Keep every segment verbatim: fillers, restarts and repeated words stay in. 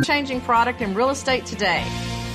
Changing product in real estate today.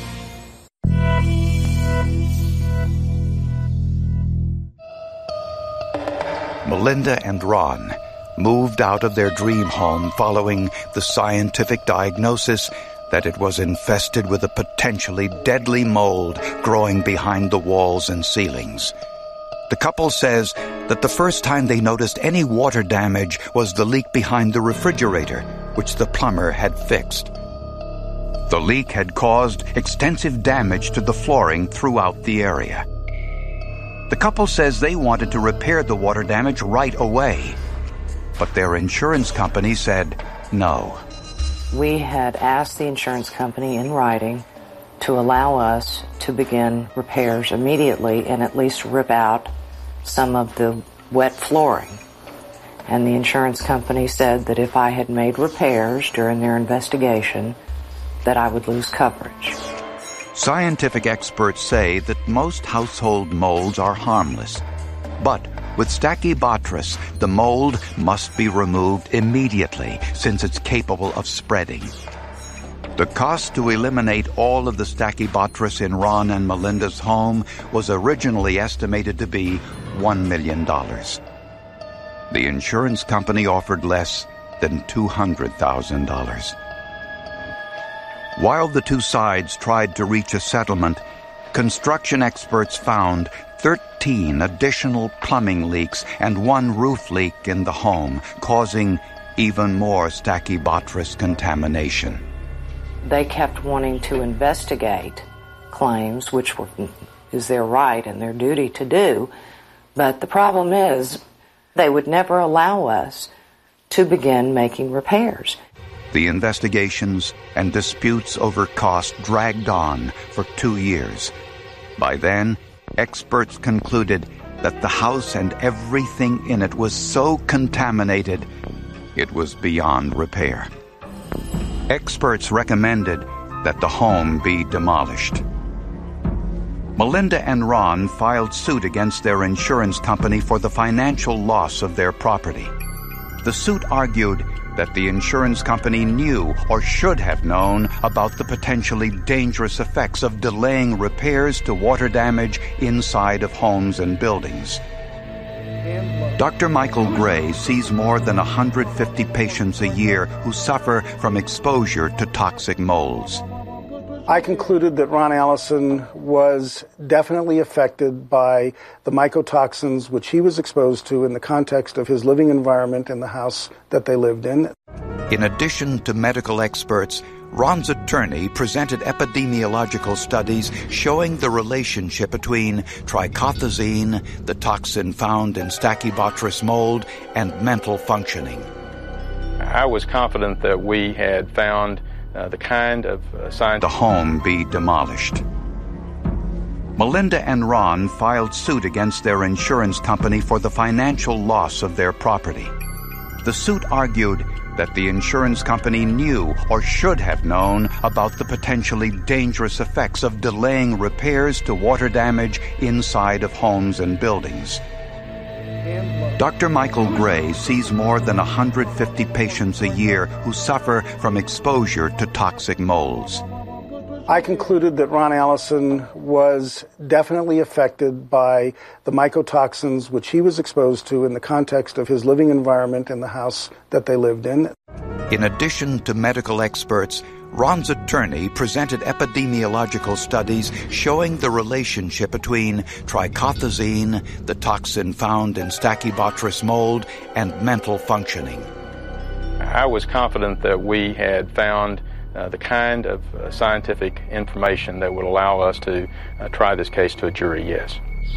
Melinda and Ron moved out of their dream home following the scientific diagnosis that it was infested with a potentially deadly mold growing behind the walls and ceilings. The couple says that the first time they noticed any water damage was the leak behind the refrigerator, which the plumber had fixed. The leak had caused extensive damage to the flooring throughout the area. The couple says they wanted to repair the water damage right away, but their insurance company said no. We had asked the insurance company in writing to allow us to begin repairs immediately and at least rip out some of the wet flooring. And the insurance company said that if I had made repairs during their investigation, that I would lose coverage. Scientific experts say that most household molds are harmless. But with Stachybotrys, the mold must be removed immediately since it's capable of spreading. The cost to eliminate all of the Stachybotrys in Ron and Melinda's home was originally estimated to be one million dollars. The insurance company offered less than two hundred thousand dollars. While the two sides tried to reach a settlement, construction experts found thirteen additional plumbing leaks and one roof leak in the home, causing even more Stachybotrys contamination. They kept wanting to investigate claims, which were, is their right and their duty to do, but the problem is they would never allow us to begin making repairs. The investigations and disputes over cost dragged on for two years. By then, experts concluded that the house and everything in it was so contaminated, it was beyond repair. Experts recommended that the home be demolished. Melinda and Ron filed suit against their insurance company for the financial loss of their property. The suit argued that the insurance company knew or should have known about the potentially dangerous effects of delaying repairs to water damage inside of homes and buildings. Doctor Michael Gray sees more than one hundred fifty patients a year who suffer from exposure to toxic molds. I concluded that Ron Allison was definitely affected by the mycotoxins which he was exposed to in the context of his living environment in the house that they lived in. In addition to medical experts, Ron's attorney presented epidemiological studies showing the relationship between trichothezene, the toxin found in Stachybotrys mold, and mental functioning. I was confident that we had found Uh, the kind of uh, science... The home be demolished. Melinda and Ron filed suit against their insurance company for the financial loss of their property. The suit argued that the insurance company knew or should have known about the potentially dangerous effects of delaying repairs to water damage inside of homes and buildings. Doctor Michael Gray sees more than one hundred fifty patients a year who suffer from exposure to toxic molds. I concluded that Ron Allison was definitely affected by the mycotoxins which he was exposed to in the context of his living environment in the house that they lived in. In addition to medical experts, Ron's attorney presented epidemiological studies showing the relationship between trichothezene, the toxin found in Stachybotrys mold, and mental functioning. I was confident that we had found uh, the kind of uh, scientific information that would allow us to uh, try this case to a jury, yes.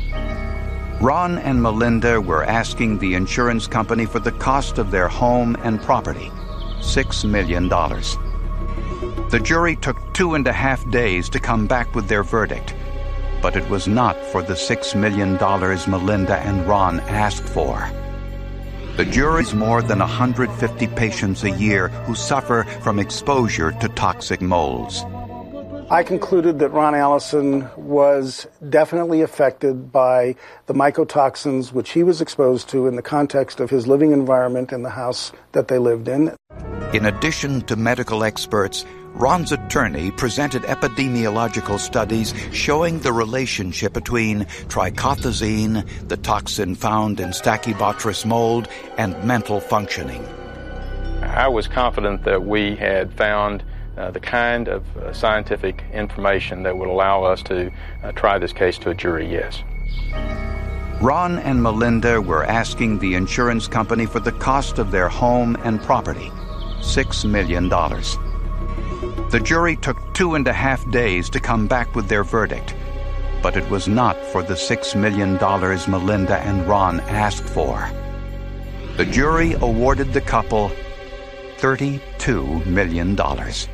Ron and Melinda were asking the insurance company for the cost of their home and property, six million dollars. The jury took two and a half days to come back with their verdict, but it was not for the six million dollars Melinda and Ron asked for. The jury's more than one hundred fifty patients a year who suffer from exposure to toxic molds. I concluded that Ron Allison was definitely affected by the mycotoxins which he was exposed to in the context of his living environment in the house that they lived in. In addition to medical experts, Ron's attorney presented epidemiological studies showing the relationship between trichothezene, the toxin found in Stachybotrys mold, and mental functioning. I was confident that we had found uh, the kind of uh, scientific information that would allow us to uh, try this case to a jury, yes. Ron and Melinda were asking the insurance company for the cost of their home and property, six million dollars. The jury took two and a half days to come back with their verdict, but it was not for the six million dollars Melinda and Ron asked for. The jury awarded the couple thirty-two million dollars.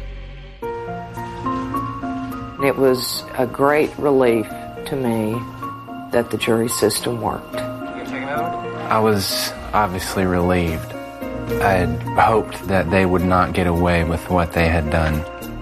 It was a great relief to me that the jury system worked. I was obviously relieved. I had hoped that they would not get away with what they had done.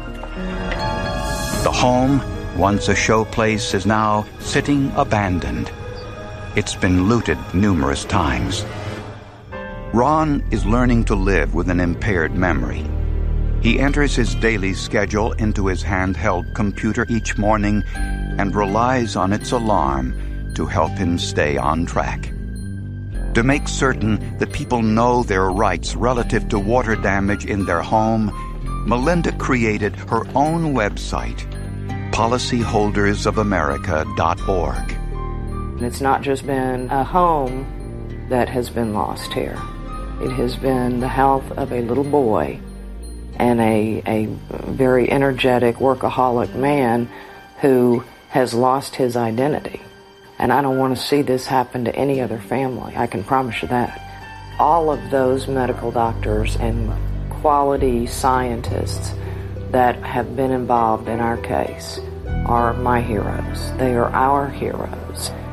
The home, once a showplace, is now sitting abandoned. It's been looted numerous times. Ron is learning to live with an impaired memory. He enters his daily schedule into his handheld computer each morning and relies on its alarm to help him stay on track. To make certain that people know their rights relative to water damage in their home, Melinda created her own website, policyholders of america dot org. It's not just been a home that has been lost here. It has been the health of a little boy and a, a very energetic, workaholic man who has lost his identity. And I don't want to see this happen to any other family. I can promise you that. All of those medical doctors and quality scientists that have been involved in our case are my heroes. They are our heroes.